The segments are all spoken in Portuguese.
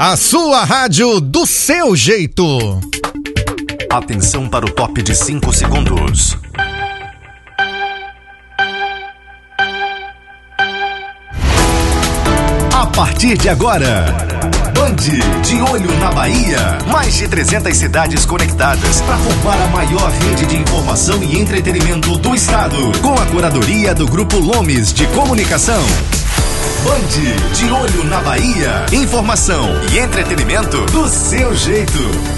A sua rádio do seu jeito. Atenção para o top de 5 segundos. A partir de agora, Band de olho na Bahia. Mais de 300 cidades conectadas para formar a maior rede de informação e entretenimento do estado. Com a curadoria do Grupo Lomes de Comunicação. Band de olho na Bahia. Informação e entretenimento do seu jeito.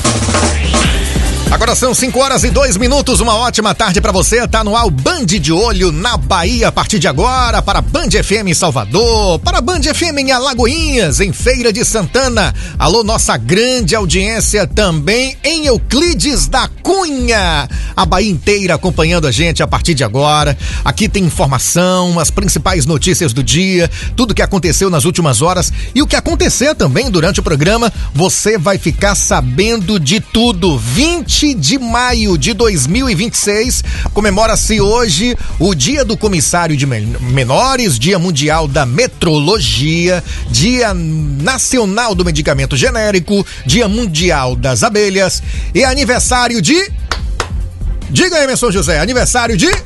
Agora são 5h02, uma ótima tarde pra você, tá no ar o Band de Olho na Bahia, a partir de agora, para Band FM em Salvador, para Band FM em Alagoinhas, em Feira de Santana, alô nossa grande audiência também em Euclides da Cunha, a Bahia inteira acompanhando a gente a partir de agora, aqui tem informação, as principais notícias do dia, tudo que aconteceu nas últimas horas e o que acontecer também durante o programa, você vai ficar sabendo de tudo. 20 de maio de 2026, comemora-se hoje o Dia do Comissário de Menores, Dia Mundial da Metrologia, Dia Nacional do Medicamento Genérico, Dia Mundial das Abelhas e aniversário de... Diga aí, Emerson José, aniversário de...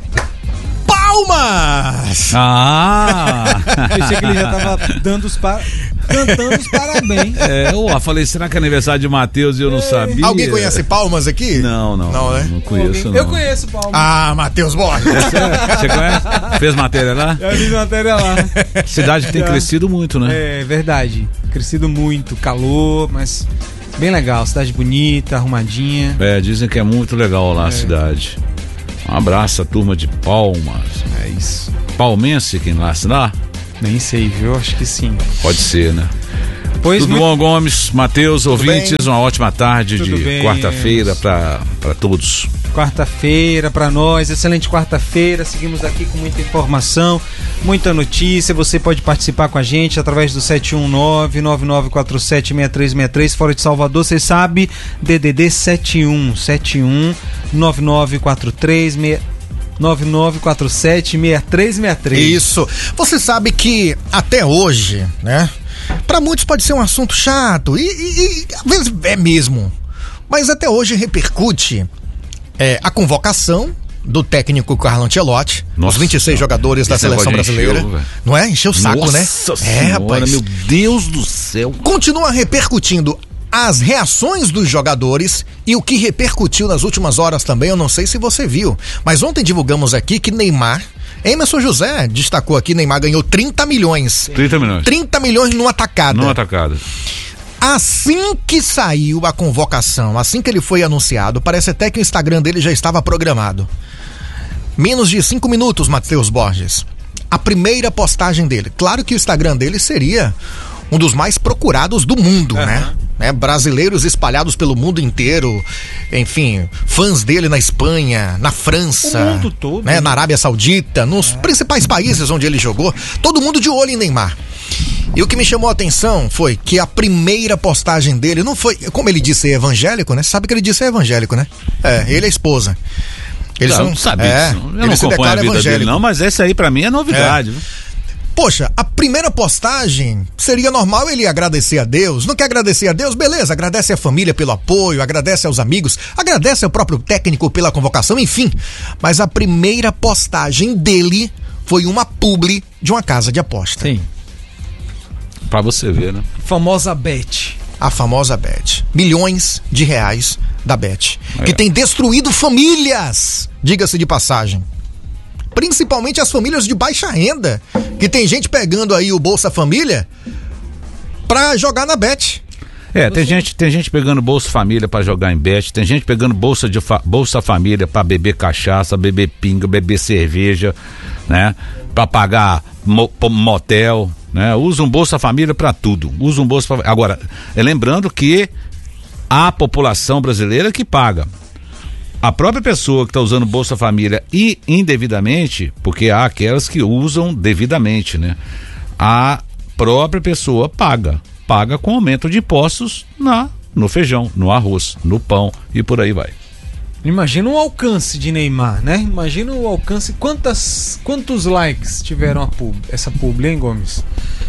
Palmas! Pensei que ele já tava cantando os parabéns. Eu falei, será que é aniversário de Matheus e eu não sabia? Alguém conhece Palmas aqui? Não, né? Não conheço, não. Eu conheço Palmas. Matheus Borges. Você conhece? Fez matéria lá? Eu fiz matéria lá. Cidade que tem crescido muito, né? É verdade, crescido muito, calor, mas bem legal, cidade bonita, arrumadinha. Dizem que é muito legal lá a cidade. Um abraço à turma de Palmas. É isso. Palmense quem nasce lá? Nem sei, viu? Acho que sim. Pode ser, né? Pois Tudo bom, Gomes, Matheus, ouvintes, uma ótima tarde de quarta-feira para todos. Quarta-feira para nós, excelente quarta-feira, seguimos aqui com muita informação, muita notícia, você pode participar com a gente através do 719-9947-6363, fora de Salvador, você sabe, DDD 9947-6363. Isso. Você sabe que até hoje, né? Para muitos pode ser um assunto chato e às vezes é mesmo. Mas até hoje repercute a convocação do técnico Carlo Ancelotti, os 26 jogadores da seleção brasileira. Não é? Encheu o saco, né? Nossa senhora, rapaz. Meu Deus do céu. Continua repercutindo as reações dos jogadores e o que repercutiu nas últimas horas também, eu não sei se você viu, mas ontem divulgamos aqui que Neymar, Emerson José destacou aqui, Neymar ganhou 30 milhões. 30 milhões numa tacada. Assim que saiu a convocação, assim que ele foi anunciado, parece até que o Instagram dele já estava programado. Menos de 5 minutos, Matheus Borges. A primeira postagem dele. Claro que o Instagram dele seria um dos mais procurados do mundo, né? Brasileiros espalhados pelo mundo inteiro, enfim, fãs dele na Espanha, na França, o mundo todo, né? Na Arábia Saudita, nos principais países onde ele jogou, todo mundo de olho em Neymar. E o que me chamou a atenção foi que a primeira postagem dele não foi, como ele disse, evangélico, né? Sabe que ele disse evangélico, né? Ele é esposa. Eles não sabem disso. Eu não acompanho a vida dele, não, mas essa aí pra mim é novidade. Poxa, a primeira postagem seria normal ele agradecer a Deus. Não quer agradecer a Deus? Beleza, agradece a família pelo apoio, agradece aos amigos, agradece ao próprio técnico pela convocação, enfim. Mas a primeira postagem dele foi uma publi de uma casa de aposta. Sim. Pra você ver, né? Famosa Bet. A famosa Bet. Milhões de reais da Bet. Que tem destruído famílias, diga-se de passagem. Principalmente as famílias de baixa renda, que tem gente pegando aí o Bolsa Família pra jogar na Bet. Tem gente pegando Bolsa Família pra jogar em Bet, tem gente pegando Bolsa Família pra beber cachaça, beber pinga, beber cerveja, né? Pra pagar motel, né? Usa um Bolsa Família pra tudo. Agora, lembrando que a população brasileira que paga. A própria pessoa que está usando Bolsa Família e indevidamente, porque há aquelas que usam devidamente, né? A própria pessoa paga com aumento de impostos no feijão, no arroz, no pão e por aí vai. Imagina o alcance de Neymar, né? Imagina o alcance, quantos likes tiveram essa publi, hein, Gomes?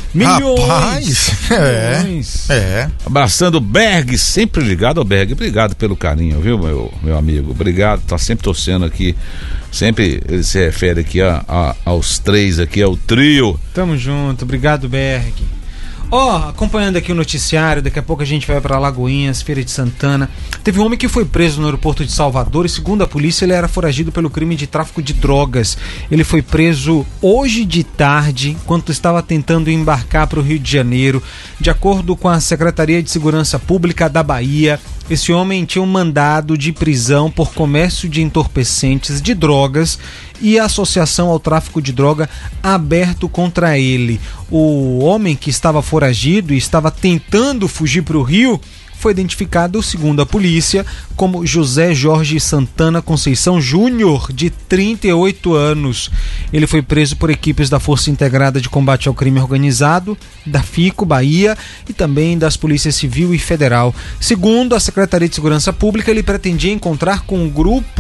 Milhões! Rapaz, Abraçando o Berg, sempre ligado ao Berg. Obrigado pelo carinho, viu, meu amigo? Obrigado, tá sempre torcendo aqui. Sempre ele se refere aqui aos três aqui, ao trio. Tamo junto, obrigado, Berg. Acompanhando aqui o noticiário, daqui a pouco a gente vai para Lagoinhas, Feira de Santana. Teve um homem que foi preso no aeroporto de Salvador e, segundo a polícia, ele era foragido pelo crime de tráfico de drogas. Ele foi preso hoje de tarde, enquanto estava tentando embarcar para o Rio de Janeiro. De acordo com a Secretaria de Segurança Pública da Bahia, esse homem tinha um mandado de prisão por comércio de entorpecentes de drogas e associação ao tráfico de droga aberto contra ele. O homem que estava foragido e estava tentando fugir para o Rio foi identificado, segundo a polícia, como José Jorge Santana Conceição Júnior, de 38 anos. Ele foi preso por equipes da Força Integrada de Combate ao Crime Organizado, da FICO, Bahia, e também das Polícias Civil e Federal. Segundo a Secretaria de Segurança Pública, ele pretendia encontrar o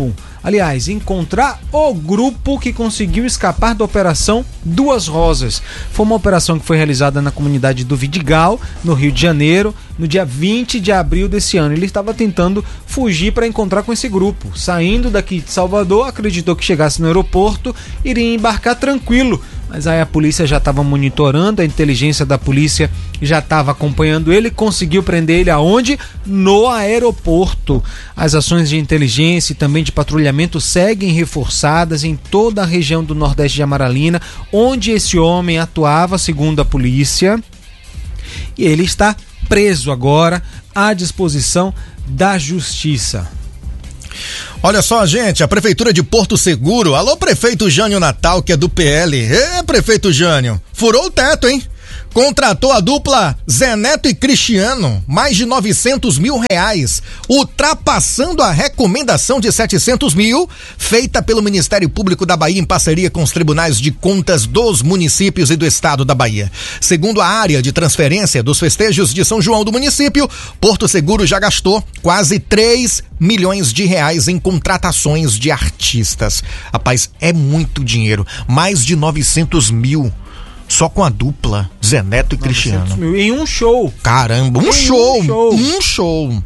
grupo que conseguiu escapar da Operação Duas Rosas. Foi uma operação que foi realizada na comunidade do Vidigal, no Rio de Janeiro, no dia 20 de abril desse ano. Ele estava tentando fugir para encontrar com esse grupo. Saindo daqui de Salvador, acreditou que chegasse no aeroporto, iria embarcar tranquilo. Mas aí a polícia já estava monitorando, a inteligência da polícia já estava acompanhando ele, conseguiu prender ele aonde? No aeroporto. As ações de inteligência e também de patrulhamento seguem reforçadas em toda a região do Nordeste de Amaralina, onde esse homem atuava, segundo a polícia. E ele está preso agora à disposição da Justiça. Olha só, gente, a Prefeitura de Porto Seguro, alô, prefeito Jânio Natal, que é do PL. Prefeito Jânio, furou o teto, hein? Contratou a dupla Zé Neto e Cristiano, mais de R$900 mil, ultrapassando a recomendação de R$700 mil, feita pelo Ministério Público da Bahia em parceria com os tribunais de contas dos municípios e do estado da Bahia. Segundo a área de transferência dos festejos de São João do município, Porto Seguro já gastou quase R$3 milhões em contratações de artistas. Rapaz, é muito dinheiro, mais de R$900 mil. Só com a dupla, Zé Neto e Cristiano. Mil, em um show. Caramba, um show.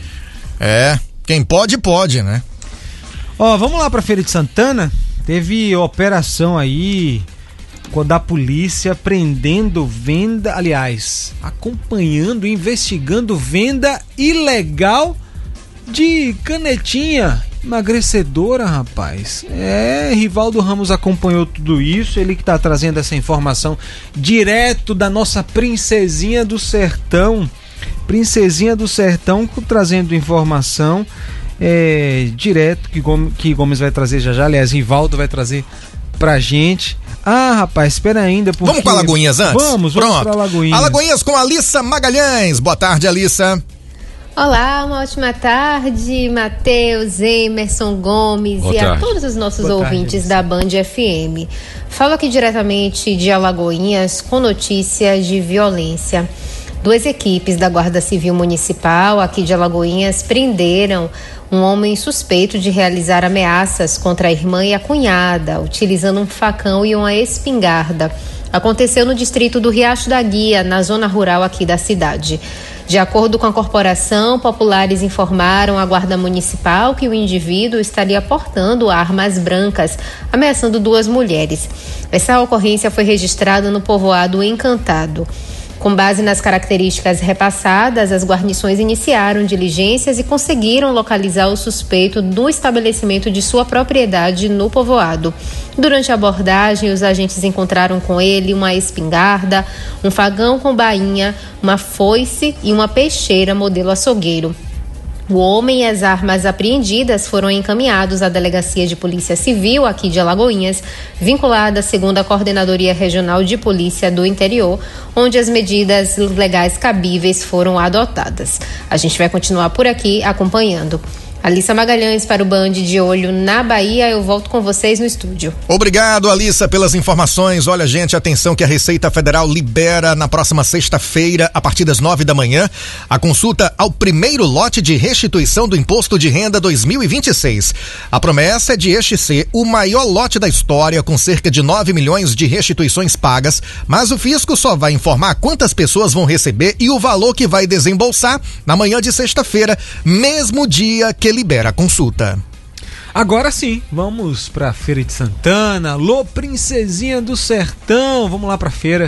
Quem pode, né? Vamos lá pra Feira de Santana. Teve operação aí da polícia prendendo acompanhando, investigando venda ilegal de canetinha emagrecedora, rapaz. Rivaldo Ramos acompanhou tudo isso, ele que tá trazendo essa informação direto da nossa Princesinha do Sertão. Princesinha do Sertão trazendo informação direto que Gomes vai trazer já. Aliás, Rivaldo vai trazer pra gente. Rapaz, espera ainda. Porque... Vamos pra Lagoinhas antes? Vamos pra Lagoinhas. Alagoinhas com Alissa Magalhães. Boa tarde, Alissa. Olá, uma ótima tarde, Matheus, Emerson, Gomes a todos os nossos ouvintes da Band FM. Falo aqui diretamente de Alagoinhas com notícias de violência. 2 equipes da Guarda Civil Municipal aqui de Alagoinhas prenderam um homem suspeito de realizar ameaças contra a irmã e a cunhada, utilizando um facão e uma espingarda. Aconteceu no distrito do Riacho da Guia, na zona rural aqui da cidade. De acordo com a corporação, populares informaram à Guarda Municipal que o indivíduo estaria portando armas brancas, ameaçando 2 mulheres. Essa ocorrência foi registrada no povoado Encantado. Com base nas características repassadas, as guarnições iniciaram diligências e conseguiram localizar o suspeito no estabelecimento de sua propriedade no povoado. Durante a abordagem, os agentes encontraram com ele uma espingarda, um fagão com bainha, uma foice e uma peixeira modelo açougueiro. O homem e as armas apreendidas foram encaminhados à Delegacia de Polícia Civil aqui de Alagoinhas, vinculada segundo a Coordenadoria Regional de Polícia do Interior, onde as medidas legais cabíveis foram adotadas. A gente vai continuar por aqui acompanhando. Alissa Magalhães para o Band de Olho na Bahia. Eu volto com vocês no estúdio. Obrigado, Alissa, pelas informações. Olha, gente, atenção que a Receita Federal libera na próxima sexta-feira, a partir das 9 da manhã, a consulta ao primeiro lote de restituição do Imposto de Renda 2026. A promessa é de este ser o maior lote da história, com cerca de 9 milhões de restituições pagas, mas o fisco só vai informar quantas pessoas vão receber e o valor que vai desembolsar na manhã de sexta-feira, mesmo dia que libera a consulta. Agora sim, vamos pra Feira de Santana. Alô, princesinha do sertão, vamos lá pra feira.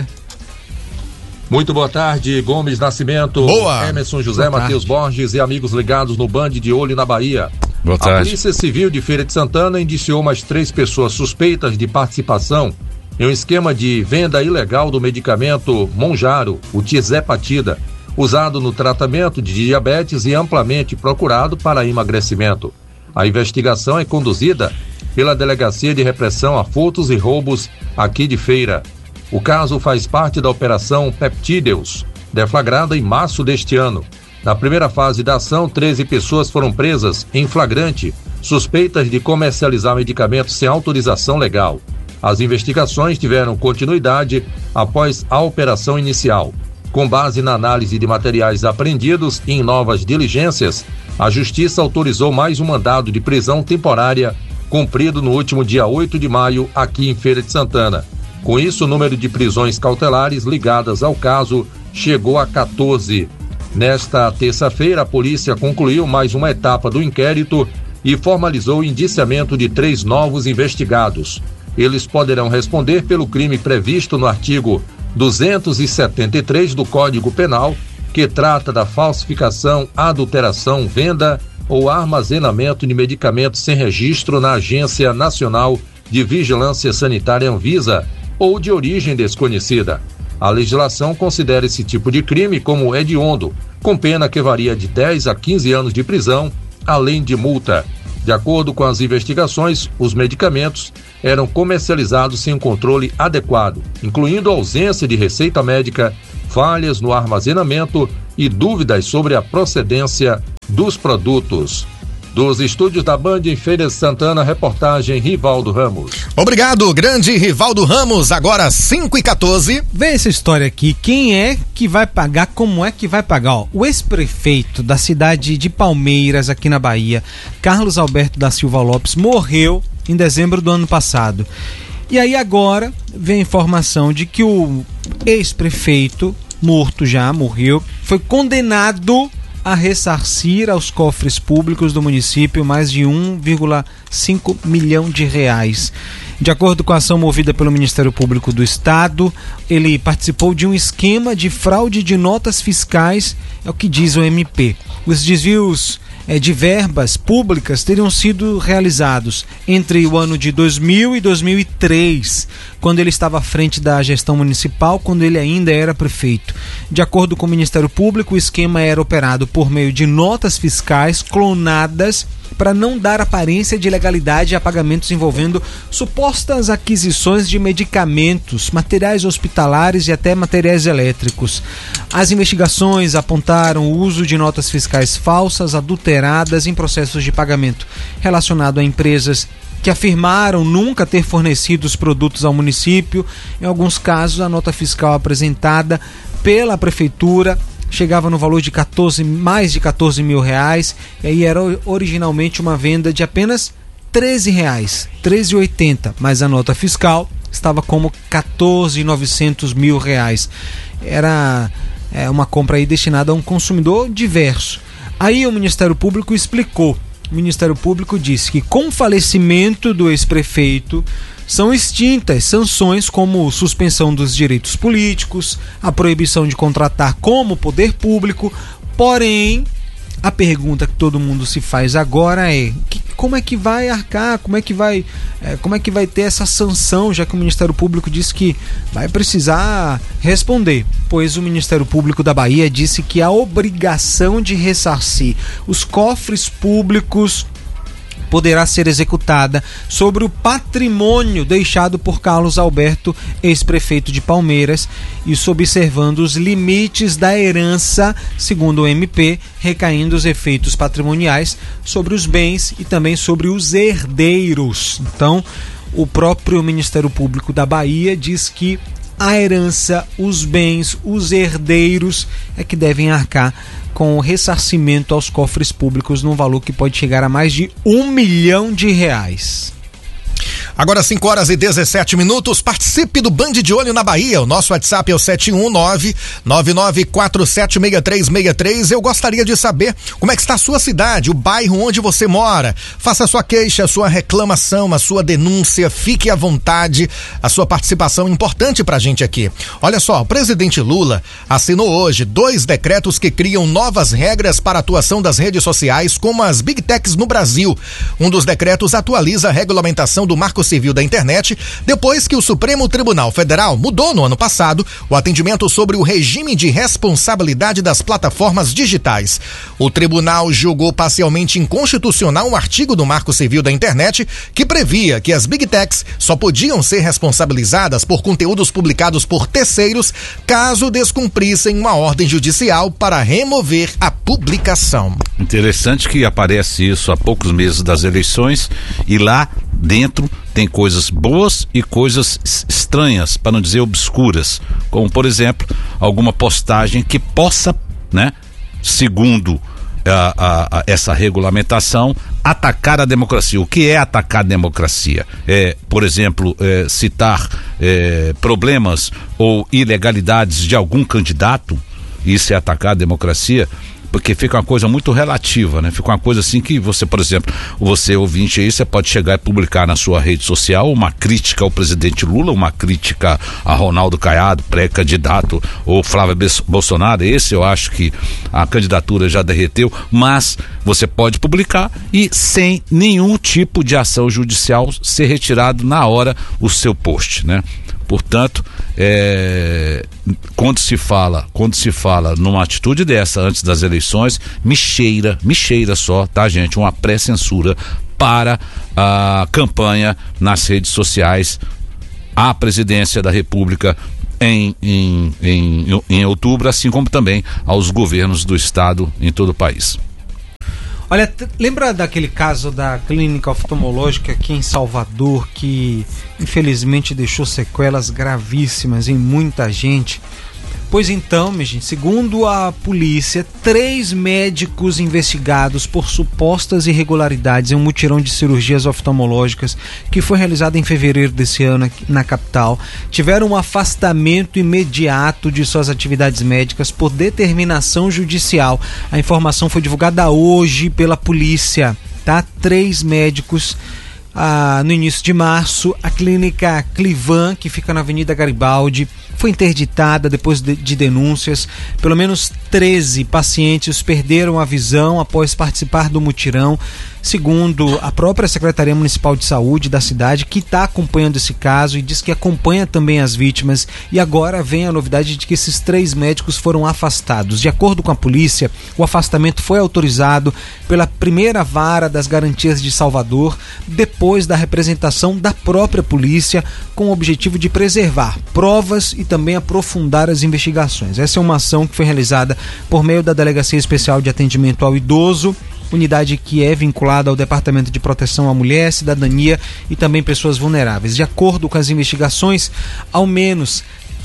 Muito boa tarde, Gomes Nascimento, boa. Emerson José, Matheus Borges e amigos ligados no Band de Olho na Bahia. Boa tarde. A Polícia Civil de Feira de Santana indiciou mais 3 pessoas suspeitas de participação em um esquema de venda ilegal do medicamento Monjaro, o Tirzepatida, usado no tratamento de diabetes e amplamente procurado para emagrecimento. A investigação é conduzida pela Delegacia de Repressão a Furtos e Roubos aqui de Feira. O caso faz parte da Operação Peptídeos, deflagrada em março deste ano. Na primeira fase da ação, 13 pessoas foram presas em flagrante, suspeitas de comercializar medicamentos sem autorização legal. As investigações tiveram continuidade após a operação inicial. Com base na análise de materiais apreendidos e em novas diligências, a Justiça autorizou mais um mandado de prisão temporária cumprido no último dia 8 de maio aqui em Feira de Santana. Com isso, o número de prisões cautelares ligadas ao caso chegou a 14. Nesta terça-feira, a polícia concluiu mais uma etapa do inquérito e formalizou o indiciamento de 3 novos investigados. Eles poderão responder pelo crime previsto no artigo 273 do Código Penal, que trata da falsificação, adulteração, venda ou armazenamento de medicamentos sem registro na Agência Nacional de Vigilância Sanitária Anvisa ou de origem desconhecida. A legislação considera esse tipo de crime como hediondo, com pena que varia de 10 a 15 anos de prisão, além de multa. De acordo com as investigações, os medicamentos eram comercializados sem um controle adequado, incluindo ausência de receita médica, falhas no armazenamento e dúvidas sobre a procedência dos produtos. Dos estúdios da Band em Feira de Santana, reportagem Rivaldo Ramos. Obrigado, grande Rivaldo Ramos. Agora 5h14. Vê essa história aqui. Quem é que vai pagar? Como é que vai pagar? Ó, o ex-prefeito da cidade de Palmeiras, aqui na Bahia, Carlos Alberto da Silva Lopes, morreu em dezembro do ano passado. E aí agora vem a informação de que o ex-prefeito, morreu, foi condenado a ressarcir aos cofres públicos do município mais de 1,5 milhão de reais. De acordo com a ação movida pelo Ministério Público do Estado, ele participou de um esquema de fraude de notas fiscais, é o que diz o MP. Os desvios de verbas públicas teriam sido realizados entre o ano de 2000 e 2003, quando ele estava à frente da gestão municipal, quando ele ainda era prefeito. De acordo com o Ministério Público, o esquema era operado por meio de notas fiscais clonadas para não dar aparência de legalidade a pagamentos envolvendo supostas aquisições de medicamentos, materiais hospitalares e até materiais elétricos. As investigações apontaram o uso de notas fiscais falsas, adulteradas em processos de pagamento relacionado a empresas que afirmaram nunca ter fornecido os produtos ao município. Em alguns casos, a nota fiscal apresentada pela prefeitura chegava no valor de mais de 14 mil reais, e aí era originalmente uma venda de apenas R$13, R$13,80, mas a nota fiscal estava como R$14.900.000. Era uma compra aí destinada a um consumidor diverso. Aí o Ministério Público explicou. O Ministério Público disse que com o falecimento do ex-prefeito são extintas sanções como suspensão dos direitos políticos, a proibição de contratar como poder público. Porém, a pergunta que todo mundo se faz agora é: como é que vai arcar? Como é que vai ter essa sanção, já que o Ministério Público disse que vai precisar responder? Pois o Ministério Público da Bahia disse que a obrigação de ressarcir os cofres públicos poderá ser executada sobre o patrimônio deixado por Carlos Alberto, ex-prefeito de Palmeiras, isso observando os limites da herança, segundo o MP, recaindo os efeitos patrimoniais sobre os bens e também sobre os herdeiros. Então, o próprio Ministério Público da Bahia diz que a herança, os bens, os herdeiros é que devem arcar com o ressarcimento aos cofres públicos num valor que pode chegar a mais de R$1 milhão. Agora 5h17. Participe do Band de Olho na Bahia. O nosso WhatsApp é o 71999476363. Eu gostaria de saber como é que está a sua cidade, o bairro onde você mora. Faça a sua queixa, a sua reclamação, a sua denúncia. Fique à vontade. A sua participação é importante pra gente aqui. Olha só, o presidente Lula assinou hoje 2 decretos que criam novas regras para a atuação das redes sociais como as Big Techs no Brasil. Um dos decretos atualiza a regulamentação do Marco Civil da Internet, depois que o Supremo Tribunal Federal mudou no ano passado o atendimento sobre o regime de responsabilidade das plataformas digitais. O tribunal julgou parcialmente inconstitucional um artigo do Marco Civil da Internet que previa que as Big Techs só podiam ser responsabilizadas por conteúdos publicados por terceiros caso descumprissem uma ordem judicial para remover a publicação. Interessante que aparece isso há poucos meses das eleições e lá dentro tem coisas boas e coisas estranhas, para não dizer obscuras, como por exemplo, alguma postagem que possa, né, segundo essa regulamentação, atacar a democracia. O que é atacar a democracia? Por exemplo, citar problemas ou ilegalidades de algum candidato. Isso é atacar a democracia? Porque fica uma coisa muito relativa, né? Fica uma coisa assim que você, por exemplo, você ouvinte aí, você pode chegar e publicar na sua rede social uma crítica ao presidente Lula, uma crítica a Ronaldo Caiado, pré-candidato, ou Flávio Bolsonaro. Esse eu acho que a candidatura já derreteu, mas você pode publicar e sem nenhum tipo de ação judicial ser retirado na hora o seu post, né? Portanto, quando se fala numa atitude dessa antes das eleições, me cheira só, tá, gente, uma pré-censura para a campanha nas redes sociais à presidência da República em outubro, assim como também aos governos do estado em todo o país. Olha, lembra daquele caso da clínica oftalmológica aqui em Salvador que infelizmente deixou sequelas gravíssimas em muita gente? Pois então, minha gente, segundo a polícia, 3 médicos investigados por supostas irregularidades em um mutirão de cirurgias oftalmológicas que foi realizado em fevereiro desse ano aqui na capital tiveram um afastamento imediato de suas atividades médicas por determinação judicial. A informação foi divulgada hoje pela polícia, tá? 3 médicos. No início de março, a clínica Clivan, que fica na Avenida Garibaldi, foi interditada depois de denúncias. Pelo menos 13 pacientes perderam a visão após participar do mutirão, segundo a própria Secretaria Municipal de Saúde da cidade, que está acompanhando esse caso e diz que acompanha também as vítimas. E agora vem a novidade de que esses 3 médicos foram afastados. De acordo com a polícia, o afastamento foi autorizado pela primeira vara das garantias de Salvador, depois da representação da própria polícia, com o objetivo de preservar provas e também aprofundar as investigações. Essa é uma ação que foi realizada por meio da Delegacia Especial de Atendimento ao Idoso, unidade que é vinculada ao Departamento de Proteção à Mulher, Cidadania e também Pessoas Vulneráveis. De acordo com as investigações, ao menos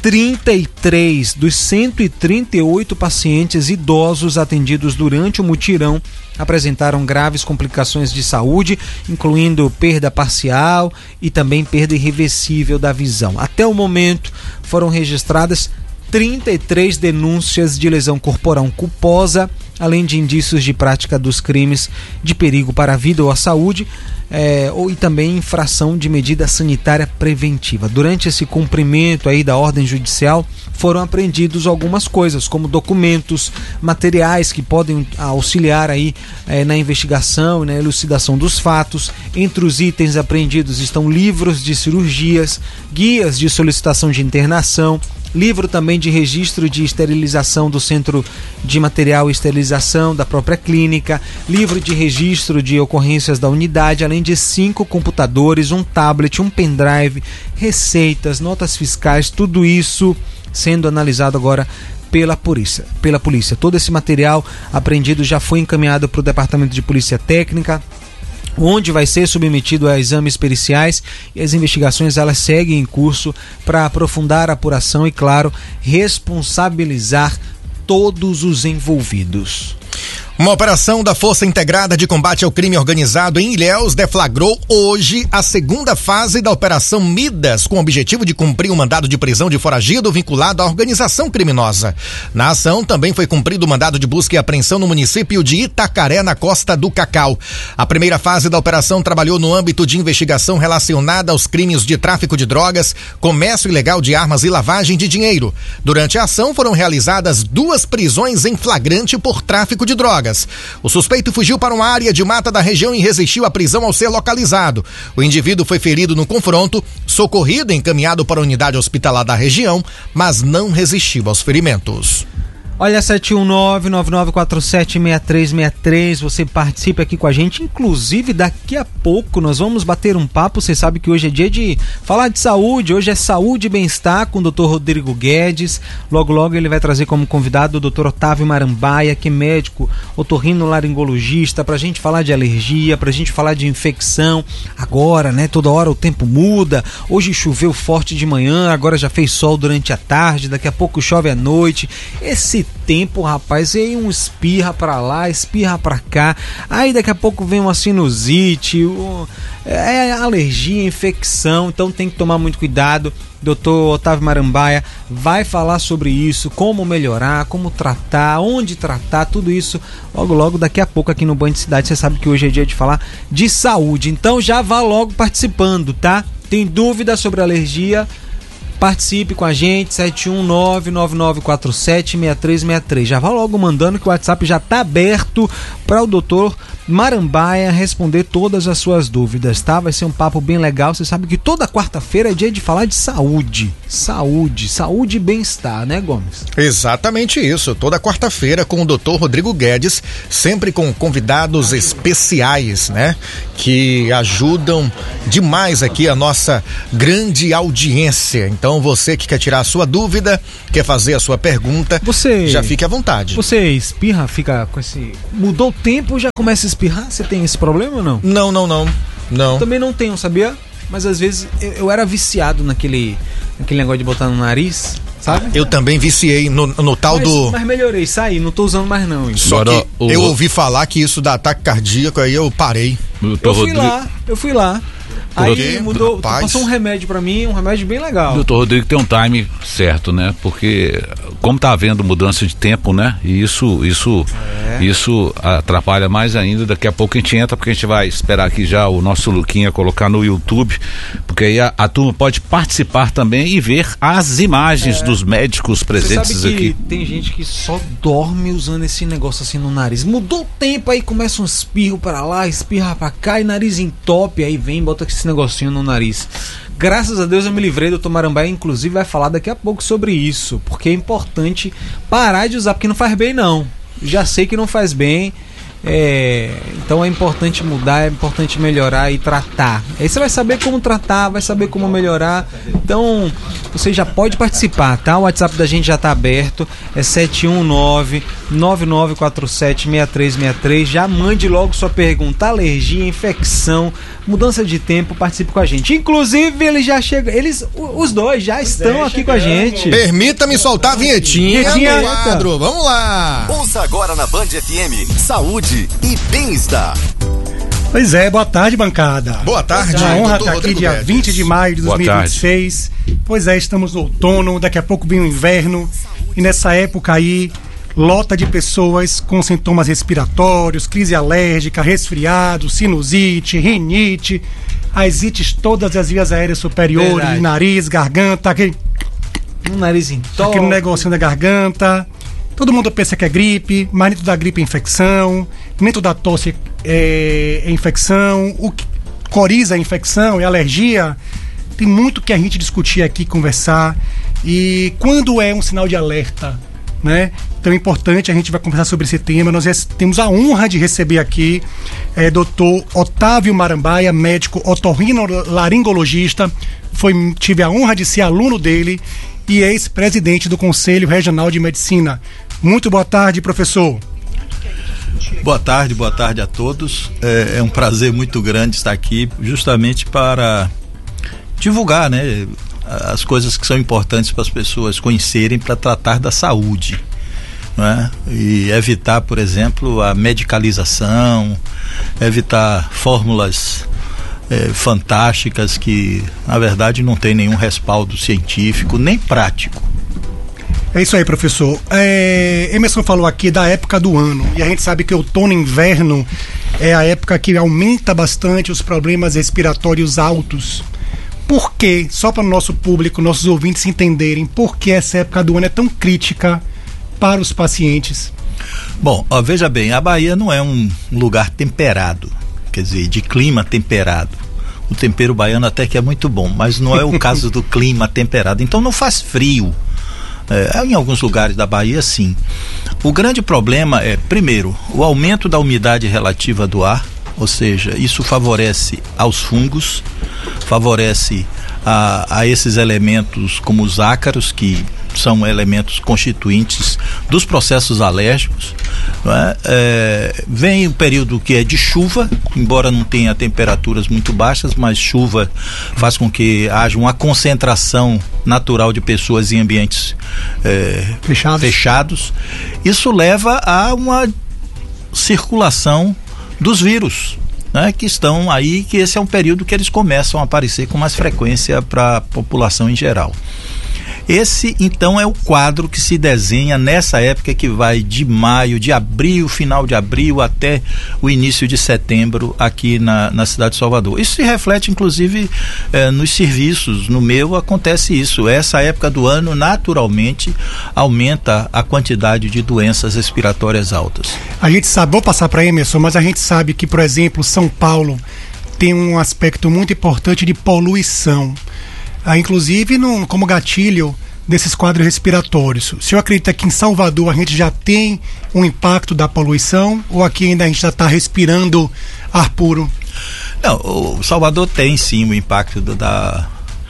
33 dos 138 pacientes idosos atendidos durante o mutirão apresentaram graves complicações de saúde, incluindo perda parcial e também perda irreversível da visão. Até o momento, foram registradas 33 denúncias de lesão corporal culposa, além de indícios de prática dos crimes de perigo para a vida ou a saúde, e também infração de medida sanitária preventiva. Durante esse cumprimento aí da ordem judicial, foram apreendidos algumas coisas, como documentos, materiais que podem auxiliar aí na investigação e na elucidação dos fatos. Entre os itens apreendidos estão livros de cirurgias, guias de solicitação de internação, livro também de registro de esterilização do Centro de Material e Esterilização da própria clínica, livro de registro de ocorrências da unidade, além de 5 computadores, um tablet, um pendrive, receitas, notas fiscais, tudo isso sendo analisado agora pela polícia. Todo esse material apreendido já foi encaminhado para o Departamento de Polícia Técnica, onde vai ser submetido a exames periciais, e as investigações elas seguem em curso para aprofundar a apuração e, claro, responsabilizar todos os envolvidos. Uma operação da Força Integrada de Combate ao Crime Organizado em Ilhéus deflagrou hoje a segunda fase da Operação Midas, com o objetivo de cumprir um mandado de prisão de foragido vinculado à organização criminosa. Na ação também foi cumprido o mandado de busca e apreensão no município de Itacaré, na Costa do Cacau. A primeira fase da operação trabalhou no âmbito de investigação relacionada aos crimes de tráfico de drogas, comércio ilegal de armas e lavagem de dinheiro. Durante a ação foram realizadas 2 prisões em flagrante por tráfico de drogas. O suspeito fugiu para uma área de mata da região e resistiu à prisão ao ser localizado. O indivíduo foi ferido no confronto, socorrido e encaminhado para a unidade hospitalar da região, mas não resistiu aos ferimentos. Olha, 719-9947-6363, você participa aqui com a gente, inclusive daqui a pouco nós vamos bater um papo. Você sabe que hoje é dia de falar de saúde, hoje é saúde e bem-estar com o Dr. Rodrigo Guedes. Logo ele vai trazer como convidado o Dr. Otávio Marambaia, que é médico otorrinolaringologista, pra gente falar de alergia, pra gente falar de infecção. Agora, né, toda hora o tempo muda, hoje choveu forte de manhã, agora já fez sol durante a tarde, daqui a pouco chove à noite. Esse tempo, rapaz, aí um espirra pra lá, espirra pra cá, aí daqui a pouco vem uma sinusite, alergia, infecção, então tem que tomar muito cuidado. Dr. Otávio Marambaia vai falar sobre isso, como melhorar, como tratar, onde tratar, tudo isso logo daqui a pouco aqui no Band Cidade. Você sabe que hoje é dia de falar de saúde, então já vá logo participando, tá? Tem dúvida sobre alergia? Participe com a gente, 719-9947-6363. Já vá logo mandando que o WhatsApp já está aberto para o doutor Marambaia responder todas as suas dúvidas, tá? Vai ser um papo bem legal. Você sabe que toda quarta-feira é dia de falar de saúde e bem-estar, né, Gomes? Exatamente isso, toda quarta-feira com o Dr. Rodrigo Guedes, sempre com convidados especiais, né? Que ajudam demais aqui a nossa grande audiência. Então você que quer tirar a sua dúvida, quer fazer a sua pergunta, já fique à vontade. Você espirra, fica com esse... Mudou o tempo, já começa a espirrar? Você tem esse problema ou não? Não. Eu também não tenho, sabia? Mas às vezes eu era viciado naquele negócio de botar no nariz, sabe? Eu também viciei no tal do... Mas melhorei, saí, não tô usando mais não. Isso. Só que eu ouvi falar que isso dá ataque cardíaco, aí eu parei. Eu fui lá. Aí mudou, passou um remédio pra mim, um remédio bem legal. O doutor Rodrigo tem um time certo, né? Porque como tá havendo mudança de tempo, né? E isso atrapalha mais ainda. Daqui a pouco a gente entra, porque a gente vai esperar aqui já o nosso Luquinha colocar no YouTube, porque aí a turma pode participar também e ver as imagens dos médicos presentes. Você sabe que aqui. Tem gente que só dorme usando esse negócio assim no nariz. Mudou o tempo, aí começa um espirro pra lá, espirra pra cá, e nariz entope, aí vem, bota esse negocinho no nariz. Graças a Deus eu me livrei. Do Dr. Marambaia inclusive vai falar daqui a pouco sobre isso, porque é importante parar de usar, porque não faz bem não. Já sei que não faz bem, então é importante mudar, é importante melhorar e tratar. Aí você vai saber como tratar, vai saber como melhorar. Então você já pode participar, tá? O WhatsApp da gente já tá aberto, é 719-9947-6363. Já mande logo sua pergunta: alergia, infecção, mudança de tempo, participe com a gente. Inclusive eles já chegam, os dois já estão aqui com a gente. Permita-me soltar a vinhetinha no quadro, vamos lá. Ouça agora na Band FM, saúde e bem-estar. Pois é, boa tarde, bancada. Boa tarde. Uma honra estar aqui dia 20 de maio de 2026. Pois é, estamos no outono, daqui a pouco vem o inverno, e nessa época aí lota de pessoas com sintomas respiratórios, crise alérgica, resfriado, sinusite, rinite, as ites todas as vias aéreas superiores, nariz, garganta, aquele nariz entope, aquele negocinho da garganta. Todo mundo pensa que é gripe, mas nem tudo da gripe é infecção, nem tudo da tosse é infecção, o que coriza é infecção, é alergia. Tem muito que a gente discutir aqui, conversar. E quando é um sinal de alerta, né? Então é importante, a gente vai conversar sobre esse tema. Nós temos a honra de receber aqui Dr. Otávio Marambaia, médico otorrinolaringologista. Tive a honra de ser aluno dele e ex-presidente do Conselho Regional de Medicina. Muito boa tarde, professor. Boa tarde a todos. É um prazer muito grande estar aqui justamente para divulgar, né, as coisas que são importantes para as pessoas conhecerem para tratar da saúde, né? E evitar, por exemplo, a medicalização, evitar fórmulas fantásticas que, na verdade, não tem nenhum respaldo científico nem prático. É isso aí, professor. Emerson falou aqui da época do ano, e a gente sabe que outono e inverno é a época que aumenta bastante os problemas respiratórios altos. Por quê? Só para o nosso público, nossos ouvintes entenderem por que essa época do ano é tão crítica para os pacientes. Bom, veja bem, a Bahia não é um lugar temperado, quer dizer, de clima temperado. O tempero baiano até que é muito bom, mas não é o caso do clima temperado. Então não faz frio. Em alguns lugares da Bahia, sim. O grande problema é, primeiro, o aumento da umidade relativa do ar, ou seja, isso favorece aos fungos, favorece a esses elementos como os ácaros, que são elementos constituintes dos processos alérgicos, não é? Vem o período que é de chuva, embora não tenha temperaturas muito baixas, mas chuva faz com que haja uma concentração natural de pessoas em ambientes fechados. Isso leva a uma circulação dos vírus, né, que estão aí, que esse é um período que eles começam a aparecer com mais frequência para a população em geral. Esse, então, é o quadro que se desenha nessa época que vai de maio, de abril, final de abril até o início de setembro aqui na cidade de Salvador. Isso se reflete, inclusive, nos serviços. No meu acontece isso. Essa época do ano, naturalmente, aumenta a quantidade de doenças respiratórias altas. A gente sabe, vou passar para Emerson, mas a gente sabe que, por exemplo, São Paulo tem um aspecto muito importante de poluição. Inclusive como gatilho desses quadros respiratórios. O senhor acredita que em Salvador a gente já tem um impacto da poluição ou aqui ainda a gente já está respirando ar puro? Não, o Salvador tem sim o impacto da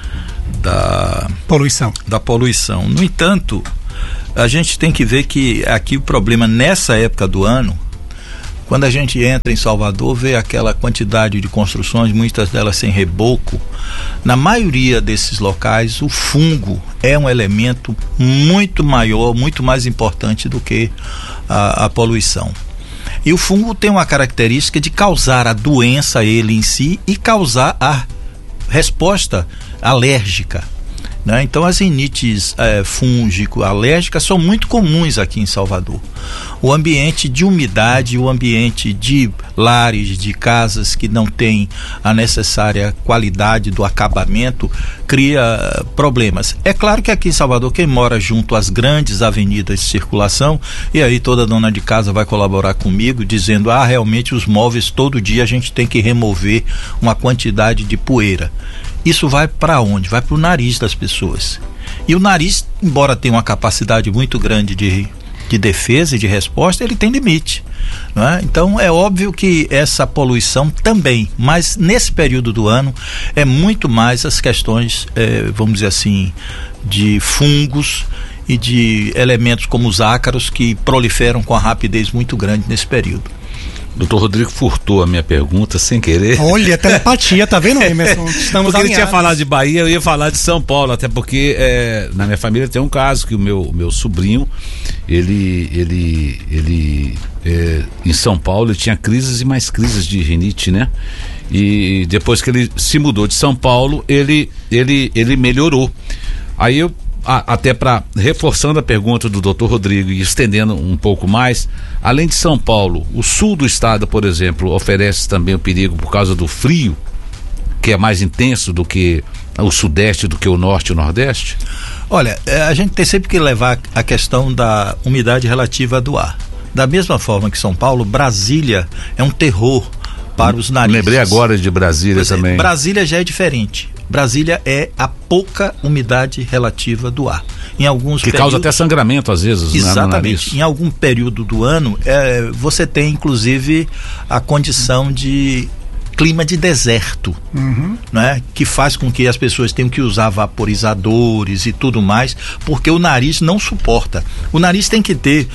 poluição. No entanto, a gente tem que ver que aqui o problema nessa época do ano, quando a gente entra em Salvador, vê aquela quantidade de construções, muitas delas sem reboco. Na maioria desses locais, o fungo é um elemento muito maior, muito mais importante do que a poluição. E o fungo tem uma característica de causar a doença ele em si e causar a resposta alérgica, né? Então as rinites fúngico-alérgicas são muito comuns aqui em Salvador. O ambiente de umidade, o ambiente de lares, de casas que não tem a necessária qualidade do acabamento, cria problemas. É claro que aqui em Salvador, quem mora junto às grandes avenidas de circulação, e aí toda dona de casa vai colaborar comigo, dizendo, realmente os móveis, todo dia a gente tem que remover uma quantidade de poeira. Isso vai para onde? Vai para o nariz das pessoas. E o nariz, embora tenha uma capacidade muito grande de defesa e de resposta, ele tem limite, não é? Então é óbvio que essa poluição também, mas nesse período do ano é muito mais as questões, vamos dizer assim, de fungos e de elementos como os ácaros que proliferam com a rapidez muito grande nesse período. Doutor Rodrigo furtou a minha pergunta sem querer. Olha, telepatia, tá vendo, Emerson? Estamos porque alinhados. Ele tinha falado de Bahia, eu ia falar de São Paulo, até porque na minha família tem um caso que o meu sobrinho, ele em São Paulo ele tinha crises e mais crises de rinite, né? E depois que ele se mudou de São Paulo, ele melhorou. Aí eu, até para reforçando a pergunta do Dr. Rodrigo e estendendo um pouco mais, além de São Paulo, o sul do estado, por exemplo, oferece também o perigo por causa do frio, que é mais intenso do que o sudeste, do que o norte e o nordeste? Olha, a gente tem sempre que levar a questão da umidade relativa do ar. Da mesma forma que São Paulo, Brasília é um terror para os narizes. Lembrei agora de Brasília também. Brasília já é diferente. Brasília é a pouca umidade relativa do ar. Em alguns que causa até sangramento às vezes. Exatamente. No nariz. Em algum período do ano, você tem inclusive a condição de clima de deserto, né? Que faz com que as pessoas tenham que usar vaporizadores e tudo mais, porque o nariz não suporta. O nariz tem que ter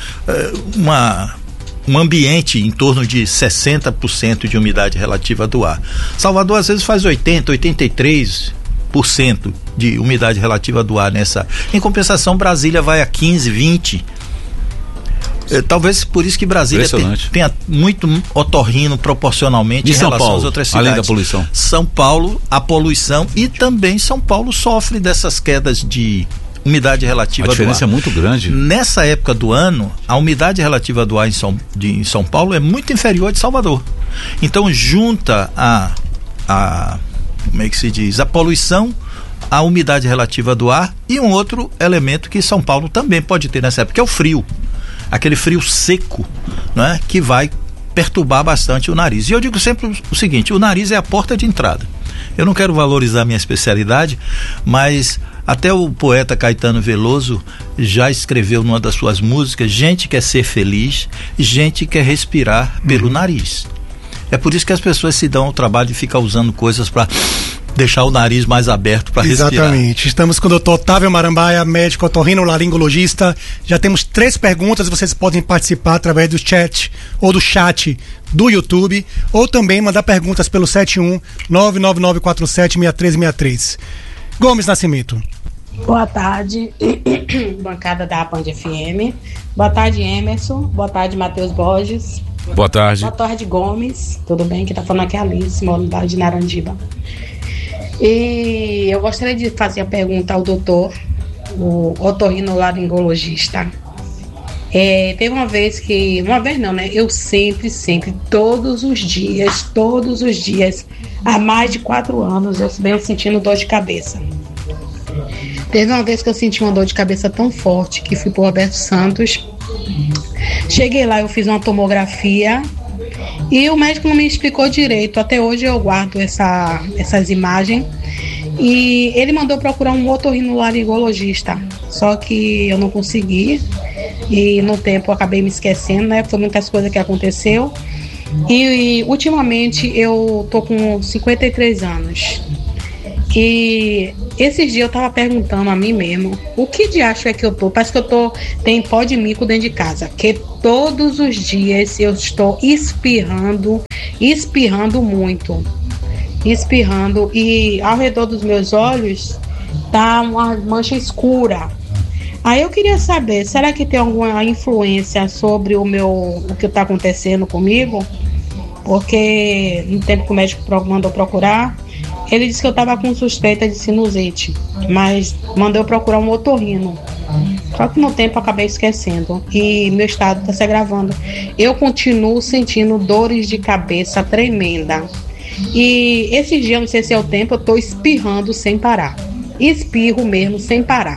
um ambiente em torno de 60% de umidade relativa do ar. Salvador às vezes faz 80%, 83% de umidade relativa do ar nessa. Em compensação, Brasília vai a 15%, 20%. Talvez por isso que Brasília tenha muito otorrino proporcionalmente em relação às outras cidades. Além da poluição. São Paulo, a poluição, e também São Paulo sofre dessas quedas de umidade relativa do ar. A diferença é muito grande. Nessa época do ano, a umidade relativa do ar em São Paulo é muito inferior à de Salvador. Então junta como é que se diz? A poluição, a umidade relativa do ar e um outro elemento que São Paulo também pode ter nessa época, que é o frio. Aquele frio seco, né, que vai perturbar bastante o nariz. E eu digo sempre o seguinte: o nariz é a porta de entrada. Eu não quero valorizar minha especialidade, mas até o poeta Caetano Veloso já escreveu numa das suas músicas: gente quer ser feliz, gente quer respirar pelo nariz. É por isso que as pessoas se dão ao trabalho de ficar usando coisas para deixar o nariz mais aberto para respirar. Exatamente. Estamos com o Dr. Otávio Marambaia, médico otorrinolaringologista. Já temos 3 perguntas, vocês podem participar através do chat ou do chat do YouTube, ou também mandar perguntas pelo 71-99947-6363. Gomes Nascimento. Boa tarde, bancada da Band FM. Boa tarde, Emerson. Boa tarde, Matheus Borges. Boa tarde. Boa tarde, Gomes. Tudo bem? Quem tá falando aqui é a Alice, moro de Narandiba. E eu gostaria de fazer a pergunta ao doutor, o otorrinolaringologista. Teve uma vez eu sempre, todos os dias, há mais de 4 anos, eu venho sentindo dor de cabeça. Teve uma vez que eu senti uma dor de cabeça tão forte que fui pro Roberto Santos. Cheguei lá, eu fiz uma tomografia e o médico não me explicou direito. Até hoje eu guardo essas imagens. E ele mandou procurar um otorrinolaringologista. Só que eu não consegui. E no tempo eu acabei me esquecendo, né? Foi muitas coisas que aconteceu. E ultimamente eu tô com 53 anos. E esses dias eu tava perguntando a mim mesmo, o que de acho é que eu tô? Parece que tem pó de mico dentro de casa, que todos os dias eu estou espirrando muito, e ao redor dos meus olhos tá uma mancha escura. Aí eu queria saber, será que tem alguma influência sobre o que tá acontecendo comigo? Porque no tempo que o médico mandou procurar, ele disse que eu estava com suspeita de sinusite, mas mandou eu procurar um otorrino. Só que no tempo eu acabei esquecendo e meu estado está se agravando. Eu continuo sentindo dores de cabeça tremenda. E esses dias, não sei se é o tempo, eu estou espirrando sem parar. Espirro mesmo sem parar.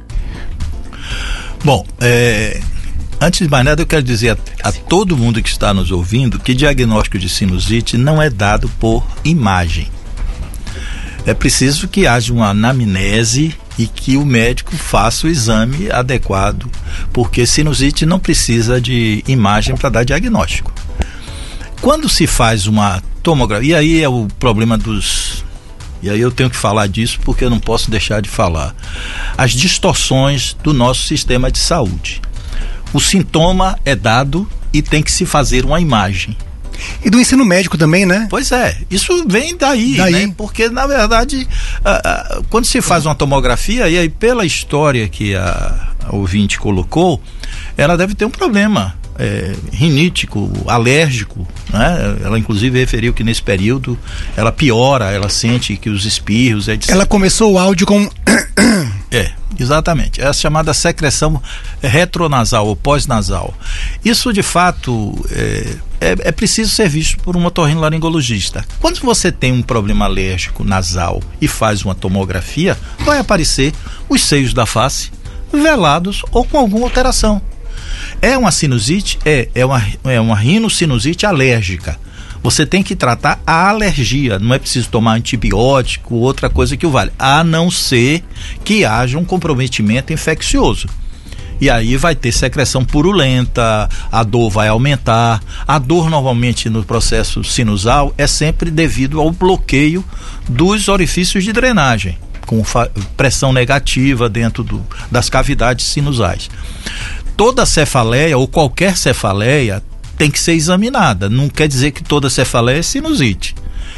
Bom, antes de mais nada, eu quero dizer a todo mundo que está nos ouvindo que diagnóstico de sinusite não é dado por imagem. É preciso que haja uma anamnese e que o médico faça o exame adequado, porque sinusite não precisa de imagem para dar diagnóstico. Quando se faz uma tomografia, e aí é o problema e aí eu tenho que falar disso porque eu não posso deixar de falar, as distorções do nosso sistema de saúde. O sintoma é dado e tem que se fazer uma imagem. E do ensino médico também, né? Pois é, isso vem daí. Né? Porque na verdade quando se faz uma tomografia, e aí pela história que a ouvinte colocou, ela deve ter um problema rinítico, alérgico, né? Ela inclusive referiu que nesse período ela piora, ela sente que os espirros, etc. Ela começou o áudio com exatamente, é a chamada secreção retronasal ou pós-nasal. Isso de fato é preciso ser visto por um otorrinolaringologista. Quando você tem um problema alérgico nasal e faz uma tomografia, vai aparecer os seios da face velados ou com alguma alteração. É uma sinusite? É uma rinocinusite alérgica. Você tem que tratar a alergia, não é preciso tomar antibiótico, outra coisa que o vale, a não ser que haja um comprometimento infeccioso. E aí vai ter secreção purulenta, a dor vai aumentar. A dor normalmente no processo sinusal é sempre devido ao bloqueio dos orifícios de drenagem, com pressão negativa dentro das cavidades sinusais. Toda cefaleia ou qualquer cefaleia tem que ser examinada. Não quer dizer que toda cefaleia é sinusite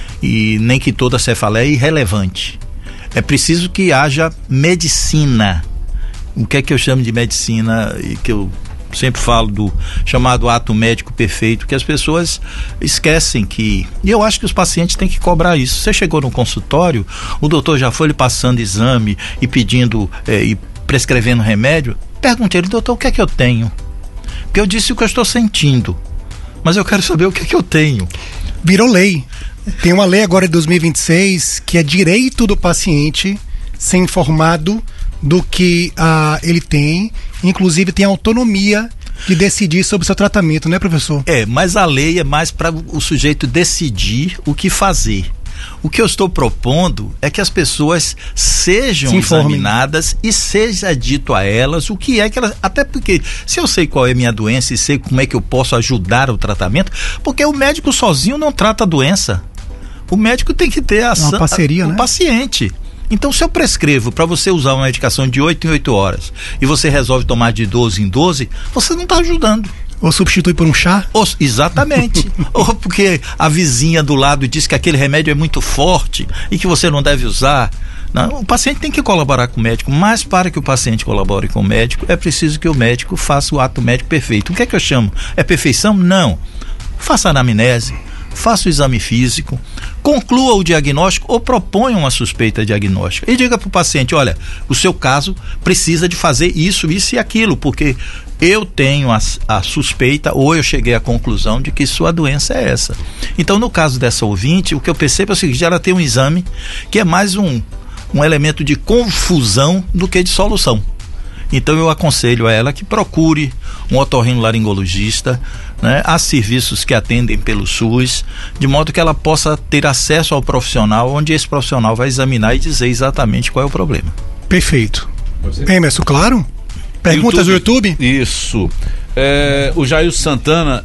e nem que toda cefaleia é irrelevante. É preciso que haja medicina. O que é que eu chamo de medicina e que eu sempre falo do chamado ato médico perfeito, que as pessoas esquecem que, e eu acho que os pacientes têm que cobrar isso. Você chegou no consultório, o doutor já foi lhe passando exame e pedindo e prescrevendo remédio, pergunte ele: doutor, o que é que eu tenho? Porque eu disse o que eu estou sentindo, mas eu quero saber o que é que eu tenho. Virou lei. Tem uma lei agora de 2026 que é direito do paciente ser informado do que ele tem, inclusive tem autonomia de decidir sobre o seu tratamento, né, professor? Mas a lei é mais para o sujeito decidir o que fazer. O que eu estou propondo é que as pessoas sejam examinadas e seja dito a elas o que é que elas... Até porque se eu sei qual é a minha doença e sei como é que eu posso ajudar o tratamento, porque o médico sozinho não trata a doença. O médico tem que ter uma parceria, né? Paciente. Então, se eu prescrevo para você usar uma medicação de 8 em 8 horas e você resolve tomar de 12 em 12, você não está ajudando. Ou substitui por um chá? Exatamente. Ou porque a vizinha do lado diz que aquele remédio é muito forte e que você não deve usar. Não, o paciente tem que colaborar com o médico, mas para que o paciente colabore com o médico, é preciso que o médico faça o ato médico perfeito. O que é que eu chamo? É perfeição? Não. Faça a anamnese, faça o exame físico, conclua o diagnóstico ou proponha uma suspeita diagnóstica e diga para o paciente: olha, o seu caso precisa de fazer isso, isso e aquilo, porque eu tenho a suspeita ou eu cheguei à conclusão de que sua doença é essa. Então, no caso dessa ouvinte, o que eu percebo é o seguinte: ela tem um exame que é mais um elemento de confusão do que de solução. Então eu aconselho a ela que procure um otorrinolaringologista, né? Há serviços que atendem pelo SUS, de modo que ela possa ter acesso ao profissional, onde esse profissional vai examinar e dizer exatamente qual é o problema. Perfeito. Emerson, claro? Perguntas do YouTube? Isso. O Jair Santana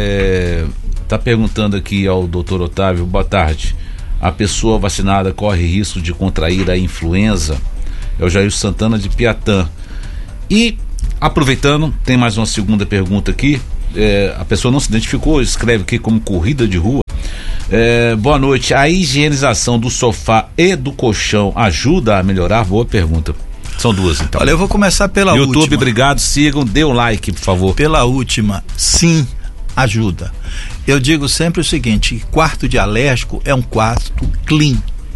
está perguntando aqui ao doutor Otávio: boa tarde. A pessoa vacinada corre risco de contrair a influenza? É o Jair Santana de Piatã. E, aproveitando, tem mais uma segunda pergunta aqui. A pessoa não se identificou, escreve aqui como corrida de rua. Boa noite. A higienização do sofá e do colchão ajuda a melhorar? Boa pergunta. São duas, então. Olha, eu vou começar pela YouTube, última. Obrigado, sigam, dê um like, por favor. Pela última, sim, ajuda. Eu digo sempre o seguinte: quarto de alérgico é um quarto clean.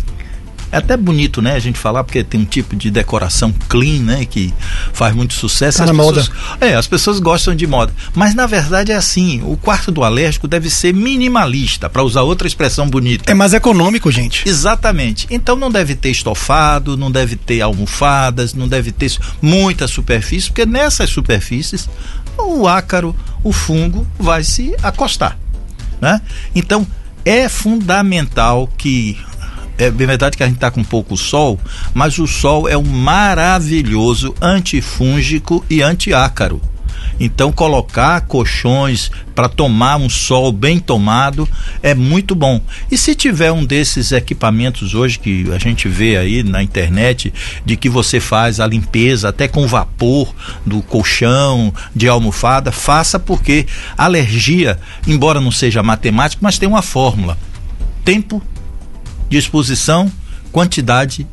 É até bonito, né, a gente falar, porque tem um tipo de decoração clean, né, que faz muito sucesso. Tá na moda. As pessoas gostam de moda, mas na verdade é assim: o quarto do alérgico deve ser minimalista, para usar outra expressão bonita. É mais econômico, gente. Exatamente. Então não deve ter estofado, não deve ter almofadas, não deve ter muita superfície, porque nessas superfícies o ácaro, o fungo vai se acostar, né? Então é fundamental que... É bem verdade que a gente está com pouco sol, mas o sol é um maravilhoso antifúngico e antiácaro. Então colocar colchões para tomar um sol bem tomado é muito bom. E se tiver um desses equipamentos hoje que a gente vê aí na internet, de que você faz a limpeza até com vapor do colchão, de almofada, faça, porque alergia, embora não seja matemático, mas tem uma fórmula: tempo de exposição, quantidade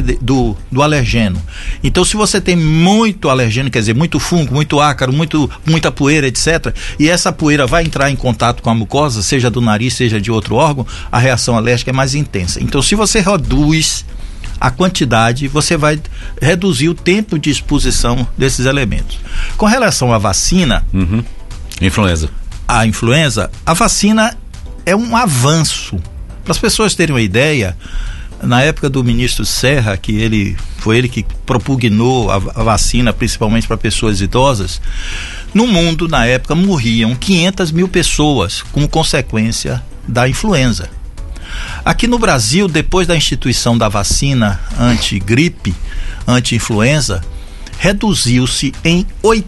do alergeno. Então, se você tem muito alergeno, quer dizer, muito fungo, muito ácaro, muita poeira, etc., e essa poeira vai entrar em contato com a mucosa, seja do nariz, seja de outro órgão, a reação alérgica é mais intensa. Então, se você reduz a quantidade, você vai reduzir o tempo de exposição desses elementos. Com relação à vacina... Influenza. A influenza, a vacina é um avanço. Para as pessoas terem uma ideia, na época do ministro Serra, que foi ele que propugnou a vacina, principalmente para pessoas idosas, no mundo, na época, morriam 500 mil pessoas como consequência da influenza. Aqui no Brasil, depois da instituição da vacina anti-gripe, anti-influenza, reduziu-se em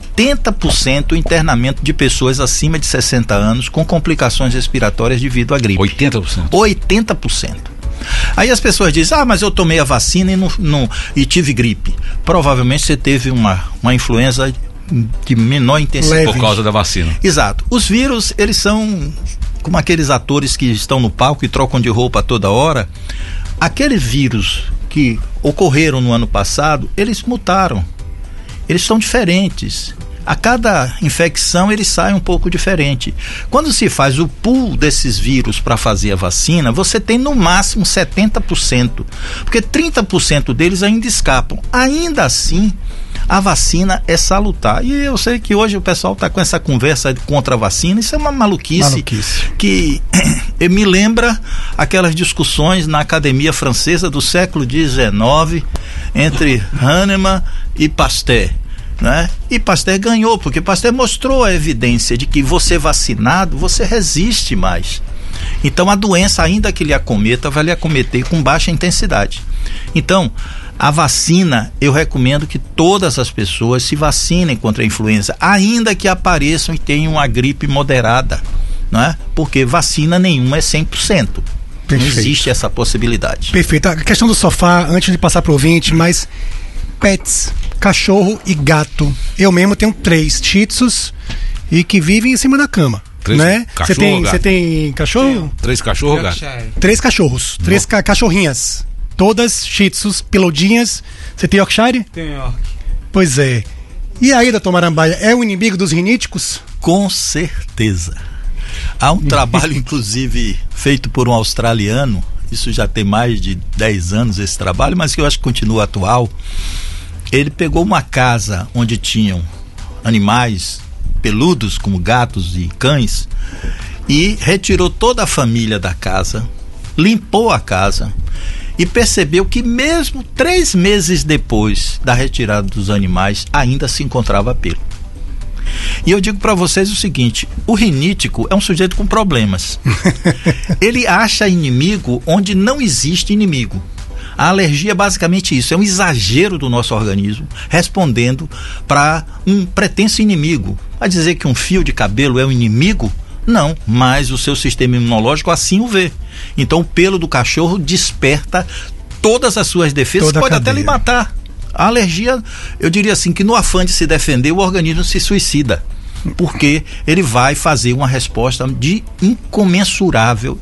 80% o internamento de pessoas acima de 60 anos com complicações respiratórias devido à gripe. 80%? 80%. Aí as pessoas dizem, mas eu tomei a vacina e tive gripe. Provavelmente você teve uma influenza de menor intensidade. Por causa da vacina. Exato. Os vírus, eles são como aqueles atores que estão no palco e trocam de roupa toda hora. Aqueles vírus que ocorreram no ano passado, eles mutaram. Eles são diferentes. A cada infecção ele sai um pouco diferente. Quando se faz o pool desses vírus para fazer a vacina, você tem no máximo 70%, porque 30% deles ainda escapam. Ainda assim, a vacina é salutar. E eu sei que hoje o pessoal está com essa conversa contra a vacina. Isso é uma maluquice. Que me lembra aquelas discussões na Academia Francesa do século XIX entre Hahnemann e Pasteur, né? E Pasteur ganhou, porque Pasteur mostrou a evidência de que você vacinado, você resiste mais. Então a doença, ainda que lhe acometa, vai lhe acometer com baixa intensidade. Então, a vacina, eu recomendo que todas as pessoas se vacinem contra a influenza, ainda que apareçam e tenham uma gripe moderada, né? Porque vacina nenhuma é 100%. Perfeito. Não existe essa possibilidade. Perfeito. A questão do sofá, antes de passar para o ouvinte, mas pets, cachorro e gato. Eu mesmo tenho 3 shih tzus e que vivem em cima da cama. 3 né? cachorro, Você tem cachorro? 3 cachorros, gato? 3 cachorros. 3 cachorrinhas. Todas shih tzus, peludinhas. Você tem Yorkshire? Tenho York. Pois é. E aí, doutor Marambaia, é o inimigo dos riníticos? Com certeza. Há um trabalho, inclusive, feito por um australiano. Isso já tem mais de 10 anos esse trabalho, mas que eu acho que continua atual. Ele pegou uma casa onde tinham animais peludos, como gatos e cães, e retirou toda a família da casa, limpou a casa e percebeu que mesmo 3 meses depois da retirada dos animais, ainda se encontrava pelo. E eu digo para vocês o seguinte: o rinítico é um sujeito com problemas. Ele acha inimigo onde não existe inimigo. A alergia é basicamente isso, é um exagero do nosso organismo respondendo para um pretenso inimigo. Vai dizer que um fio de cabelo é um inimigo? Não, mas o seu sistema imunológico assim o vê. Então o pelo do cachorro desperta todas as suas defesas, pode até lhe matar. A alergia, eu diria assim, que no afã de se defender, o organismo se suicida, porque ele vai fazer uma resposta de incomensurável